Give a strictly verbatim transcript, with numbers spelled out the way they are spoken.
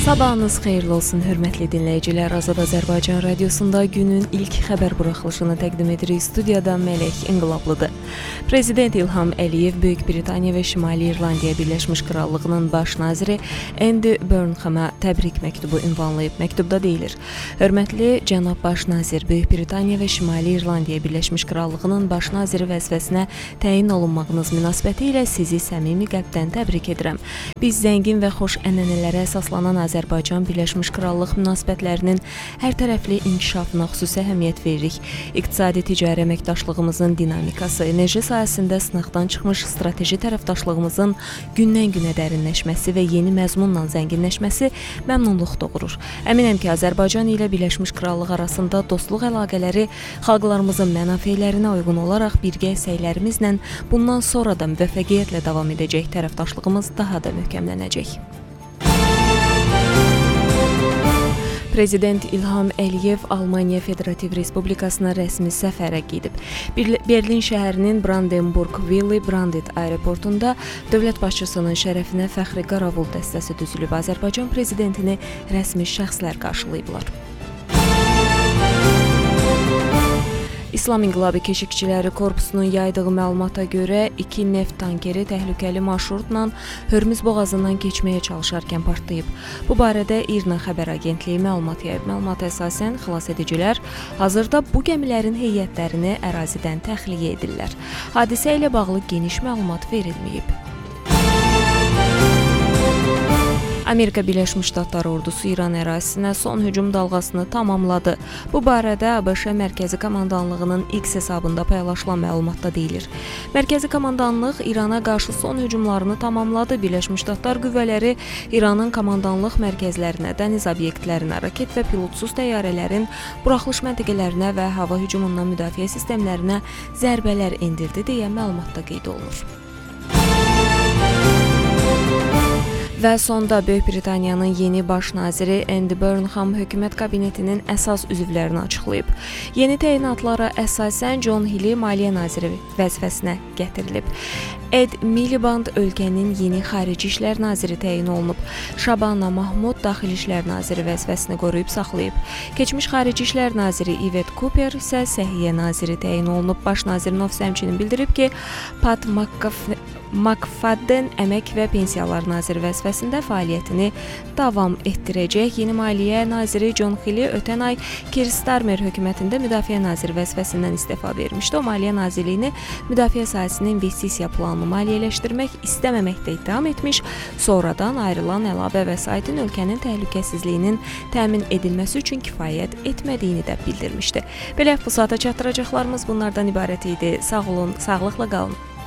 Sabahınız xeyirli olsun, hörmətli dinləyicilər. Azad Azərbaycan Radiosunda günün ilk xəbər buraxılışını təqdim edirik. Studiyada Mələk İnqilablıdır. Prezident İlham Əliyev Böyük Britaniya və Şimali İrlandiya Birləşmiş Krallığının baş naziri Andy Burnhama təbrik məktubu ünvanlayıb. Məktubda deyilir: Hörmətli cənab baş nazir, Böyük Britaniya və Şimali İrlandiya Birləşmiş Krallığının baş naziri vəzifəsinə təyin olunmağınız münasibətilə sizi səmimi qəlbdən təbrik edirəm. Biz zəngin və xoş ənənələrə əsaslanan Azərbaycan Birləşmiş Krallıq münasibətlərinin hər tərəfli inkişafına xüsusi əhəmiyyət veririk. İqtisadi ticari əməkdaşlığımızın dinamikası, enerji sahəsində sınaqdan çıxmış strateji tərəfdaşlığımızın gündən-günə dərinləşməsi və yeni məzmunla zənginləşməsi məmnunluq doğurur. Əminəm ki, Azərbaycan ilə Birləşmiş Krallıq arasında dostluq əlaqələri xalqlarımızın mənafeylərinə uyğun olaraq birgə səslərimizlə bundan sonra da müvəffəqiyyətlə davam edəcək, tərəfdaşlığımız daha da möhkəmlənəcək. Prezident İlham Əliyev Almaniya Federativ Respublikasına rəsmi səfərə gedib. Berlin şəhərinin Brandenburg-Willy Brandt aeroportunda dövlət başçısının şərəfinə fəxri qaravul dəstəsi düzülüb. Azərbaycan prezidentini rəsmi şəxslər qarşılayıblar. İslam İnqilabı Keşikçiləri Korpusunun yaydığı məlumata görə iki neft tankeri təhlükəli marşrutla Hörmüz boğazından keçməyə çalışarkən partlayıb. Bu barədə İRNA xəbər agentliyi məlumat yayıb. Məlumata əsasən xilasedicilər hazırda bu gəmilərin heyətlərini ərazidən təxliyə edirlər. Hadisə ilə bağlı geniş məlumat verilməyib. Amerika Birləşmiş Ştatları ordusu İran ərazisinə son hücum dalğasını tamamladı. Bu barədə ABŞ Mərkəzi Komandanlığının X hesabında paylaşılan məlumatda deyilir. Mərkəzi Komandanlıq İrana qarşı son hücumlarını tamamladı. Birləşmiş Ştatlar qüvvələri İranın komandanlıq mərkəzlərinə, dəniz obyektlərinə, raket və pilotsuz təyyarələrin buraxılış məntəqələrinə və hava hücumundan müdafiə sistemlərinə zərbələr endirdi deyə məlumatda qeyd olunur. Və sonda Böyük Britaniyanın yeni baş naziri Andy Burnham hökumət kabinetinin əsas üzvlərini açıqlayıb. Yeni təyinatlara əsasən John Healey maliyyə naziri vəzifəsinə gətirilib. Ed Miliband ölkənin yeni xarici işlər naziri təyin olunub. Şabana Mahmud daxili işlər naziri vəzifəsini qoruyub saxlayıb. Keçmiş xarici işlər naziri Yvette Cooper isə səhiyyə naziri təyin olunub. Baş nazirin ofisi həmçinin bildirib ki, Pat McFadden əmək və pensiyalar naziri vəzifəsində fəaliyyətini davam etdirəcək. Yeni maliyyə naziri John Healey ötən ay Keir Starmer hökumətində müdafiə naziri vəzifəsindən istefa vermişdi. O maliyyə nazirliyini müdafiə sahəsinin investisiya planını maliyyələşdirmək istəməməkdə ittiham etmiş, sonradan ayrılan əlavə vəsaitin ölkənin təhlükəsizliyinin təmin edilməsi üçün kifayət etmədiyini də bildirmişdi. Belə bu saata çatdıracaqlarımız bunlardan ibarət idi. Sağ olun, sağlıqla qalın.